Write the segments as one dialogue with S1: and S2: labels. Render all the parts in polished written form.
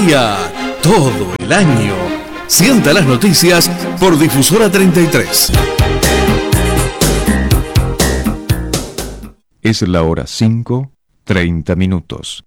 S1: día, todo el año. Sienta las noticias por Difusora 33.
S2: Es la hora 5:30.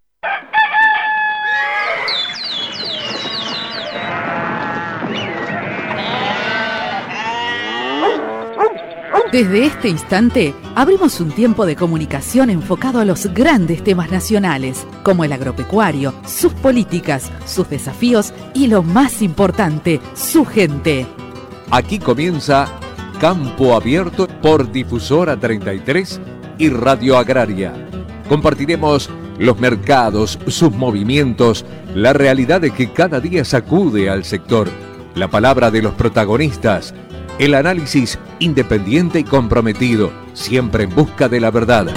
S3: Desde este instante, abrimos un tiempo de comunicación enfocado a los grandes temas nacionales, como el agropecuario, sus políticas, sus desafíos y lo más importante, su gente.
S4: Aquí comienza Campo Abierto por Difusora 33 y Radio Agraria. Compartiremos los mercados, sus movimientos, la realidad de que cada día sacude al sector, la palabra de los protagonistas, el análisis independiente y comprometido, siempre en busca de la verdad.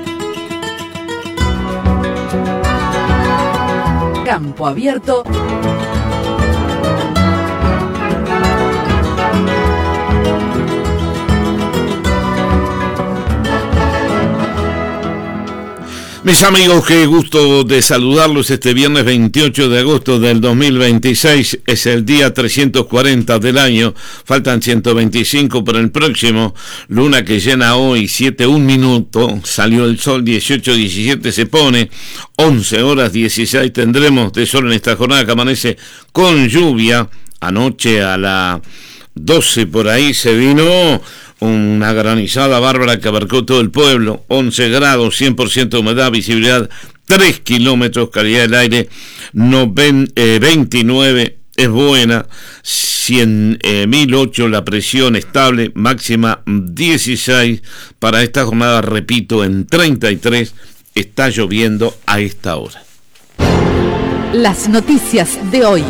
S3: Campo Abierto.
S5: Mis amigos, qué gusto de saludarlos este viernes 28 de agosto del 2026. Es el día 340 del año. Faltan 125 para el próximo. Luna que llena hoy 7:01. Salió el sol 18:17 se pone. 11:16 tendremos de sol en esta jornada que amanece con lluvia. Anoche a las 12 por ahí se vino una granizada bárbara que abarcó todo el pueblo. 11 grados, 100% de humedad, visibilidad 3 kilómetros, calidad del aire 29, es buena, 100.008 la presión estable, máxima 16 para esta jornada, repito, en 33 está lloviendo a esta hora.
S3: Las noticias de hoy.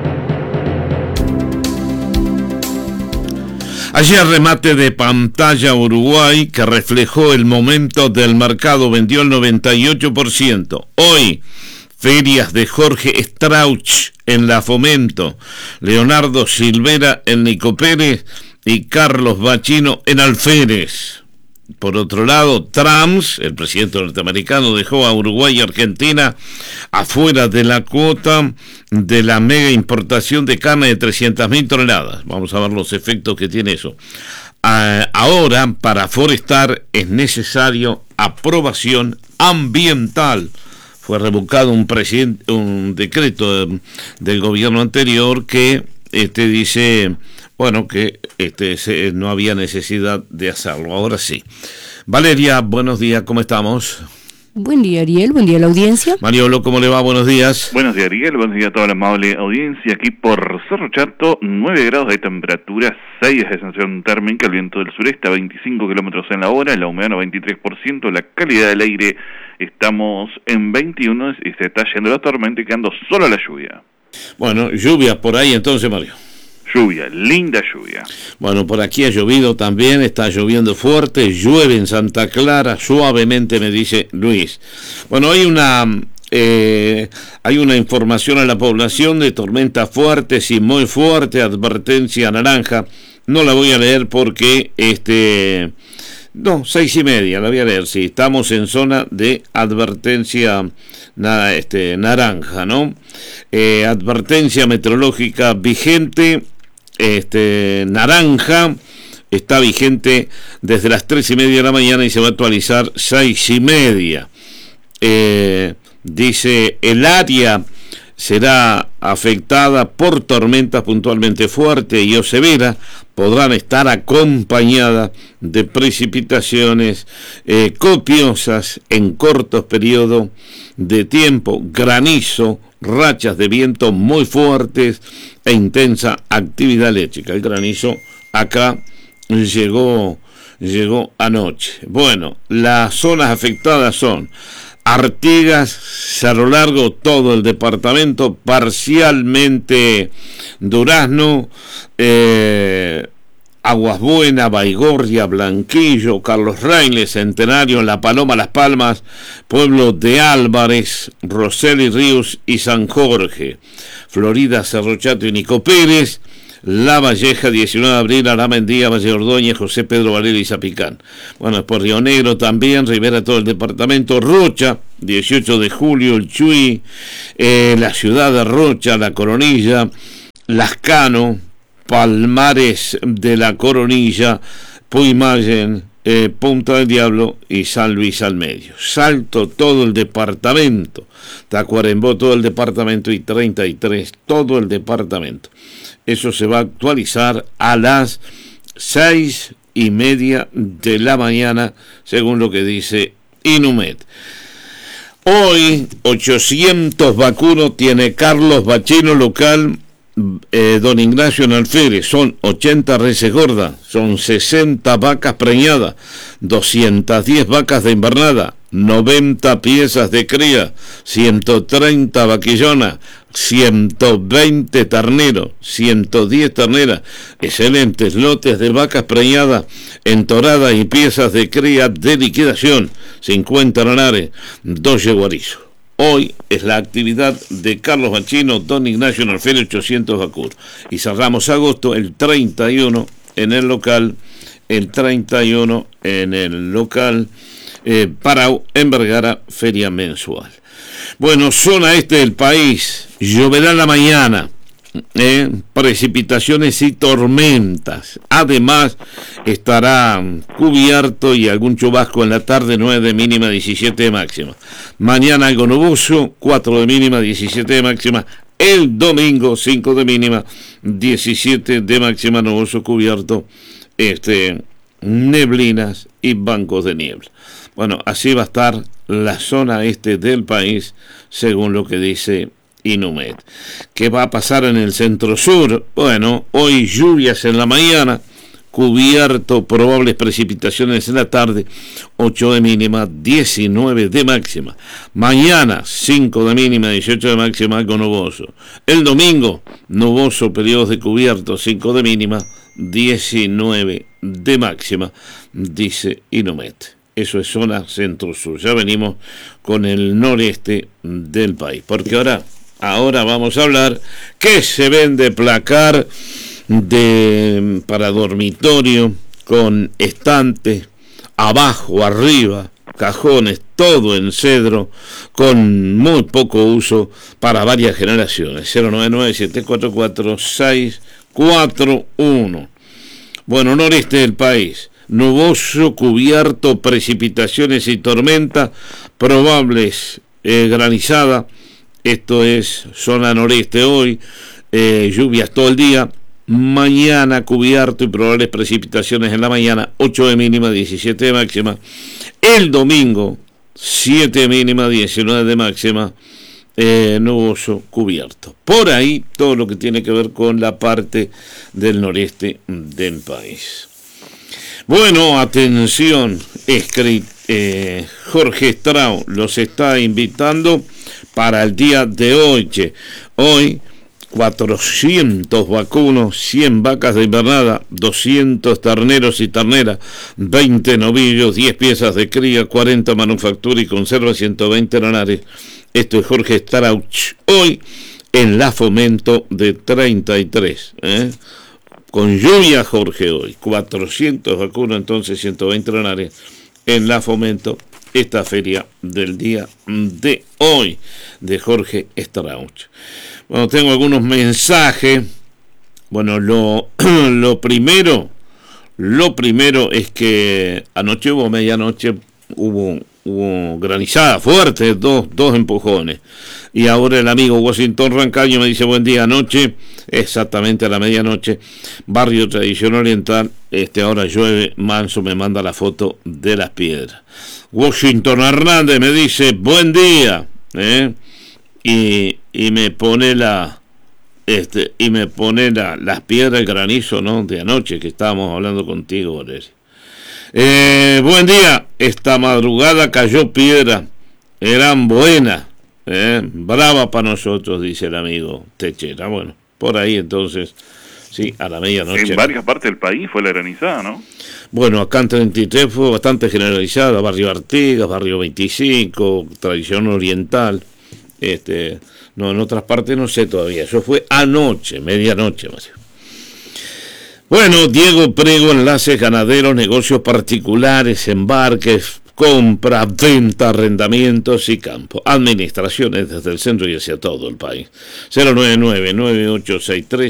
S5: Ayer remate de pantalla Uruguay que reflejó el momento del mercado, vendió el 98%. Hoy, ferias de Jorge Strauch en la Fomento, Leonardo Silvera en Nico Pérez y Carlos Bachino en Alférez. Por otro lado, Trump, el presidente norteamericano, dejó a Uruguay y Argentina afuera de la cuota de la mega importación de carne de 300.000 toneladas. Vamos a ver los efectos que tiene eso. Ahora, para forestar es necesario aprobación ambiental. Fue revocado un decreto del gobierno anterior que dice, bueno, que no había necesidad de hacerlo. Ahora sí. Valeria, buenos días, ¿cómo estamos?
S6: Buen día, Ariel, buen día a la audiencia.
S5: Mariolo, ¿cómo le va? Buenos días.
S7: Buenos días, Ariel, buenos días a toda la amable audiencia. Aquí por Cerro Chato, 9 grados de temperatura, 6 de sensación térmica, el viento del sureste a 25 kilómetros en la hora, la humedad 93%, la calidad del aire estamos en 21 y se está yendo la tormenta y quedando solo la lluvia.
S5: Bueno, lluvia por ahí entonces, Mario.
S7: Lluvia, linda lluvia.
S5: Bueno, por aquí ha llovido también, está lloviendo fuerte, llueve en Santa Clara, suavemente me dice Luis. Bueno, hay una información a la población de tormentas fuertes y muy fuerte, advertencia naranja. No la voy a leer porque 6:30, la voy a leer, sí, estamos en zona de advertencia naranja, ¿no? Advertencia meteorológica vigente, naranja, está vigente desde las 3:30 de la mañana y se va a actualizar 6:30. Dice, el área será afectada por tormentas puntualmente fuertes y o severas, podrán estar acompañadas de precipitaciones copiosas en cortos periodos de tiempo, granizo, rachas de viento muy fuertes e intensa actividad eléctrica. El granizo acá llegó anoche. Bueno, las zonas afectadas son Artigas, Cerro Largo, todo el departamento, parcialmente Durazno, Aguas Buenas, Baigorria, Blanquillo, Carlos Raines, Centenario, La Paloma, Las Palmas, pueblos de Álvarez, Roseli Ríos y San Jorge, Florida, Cerro Chato y Nico Pérez, La Valleja, 19 de abril, Aramendía, Valle Ordóñez, José Pedro Varela y Zapicán. Bueno, por Río Negro también, Rivera, todo el departamento, Rocha, 18 de julio, el Chuy, la ciudad de Rocha, La Coronilla, Lascano, Palmares de La Coronilla, Puymayen, Punta del Diablo y San Luis al medio. Salto todo el departamento, Tacuarembó todo el departamento y 33 todo el departamento. Eso se va a actualizar a las 6:30 de la mañana, según lo que dice Inumet. Hoy 800 vacunos tiene Carlos Bachino local, Don Ignacio en Alférez. Son 80 reses gordas, son 60 vacas preñadas, 210 vacas de invernada, 90 piezas de cría, 130 vaquillonas, 120 terneros, 110 terneras, excelentes lotes de vacas preñadas, entoradas y piezas de cría de liquidación, 50 lanares, 2 yeguarizos. Hoy es la actividad de Carlos Bachino, Don Ignacio en Alférez, 800 vacunos. Y cerramos agosto el 31 en el local, Parau, en Vergara, feria mensual. Bueno, zona este del país, lloverá en la mañana, precipitaciones y tormentas. Además, estará cubierto y algún chubasco en la tarde, 9 de mínima, 17 de máxima. Mañana algo nuboso, 4 de mínima, 17 de máxima. El domingo, 5 de mínima, 17 de máxima, nuboso, cubierto, neblinas y bancos de niebla. Bueno, así va a estar la zona este del país, según lo que dice Inumet. ¿Qué va a pasar en el centro sur? Bueno, hoy lluvias en la mañana, cubierto, probables precipitaciones en la tarde, 8 de mínima, 19 de máxima. Mañana, 5 de mínima, 18 de máxima, algo nuboso. El domingo, nuboso, periodos de cubierto, 5 de mínima, 19 de máxima, dice Inumet. Eso es zona centro-sur. Ya venimos con el noreste del país. Porque ahora vamos a hablar que se vende placar para dormitorio con estantes, abajo, arriba, cajones, todo en cedro, con muy poco uso para varias generaciones. 099-744-641. Bueno, noreste del país. Nuboso, cubierto, precipitaciones y tormenta, probables granizada. Esto es zona noreste hoy, lluvias todo el día. Mañana cubierto y probables precipitaciones en la mañana, 8 de mínima, 17 de máxima. El domingo, 7 de mínima, 19 de máxima, nuboso, cubierto. Por ahí todo lo que tiene que ver con la parte del noreste del país. Bueno, atención, Jorge Strauss los está invitando para el día de hoy. Hoy, 400 vacunos, 100 vacas de invernada, 200 terneros y terneras, 20 novillos, 10 piezas de cría, 40 manufactura y conserva, 120 lanares. Esto es Jorge Strauss, hoy en la Fomento de 33, con lluvia, Jorge, hoy 400 vacunas, entonces 120 lanares en la Fomento, esta feria del día de hoy de Jorge Strauss. Bueno, tengo algunos mensajes. Bueno, lo primero es que anoche medianoche hubo granizada fuerte, dos empujones. Y ahora el amigo Washington Rancaño me dice: buen día, anoche, exactamente a la medianoche, barrio Tradición Oriental, ahora llueve manso, me manda la foto de las piedras. Washington Hernández me dice: buen día, y me pone las piedras, el granizo, ¿no?, de anoche que estábamos hablando contigo, Valeria. Buen día, esta madrugada cayó piedra, eran buenas, brava para nosotros, dice el amigo Techera. Bueno, por ahí entonces, sí, a la medianoche.
S7: En varias partes del país fue la granizada, ¿no?
S5: Bueno, acá en 33 fue bastante generalizada, barrio Artigas, barrio 25, Tradición Oriental, no, en otras partes no sé todavía, eso fue anoche, medianoche, más. Bueno, Diego Prego, enlaces ganaderos, negocios particulares, embarques, compra, venta, arrendamientos y campo. Administraciones desde el centro y hacia todo el país. 099-9863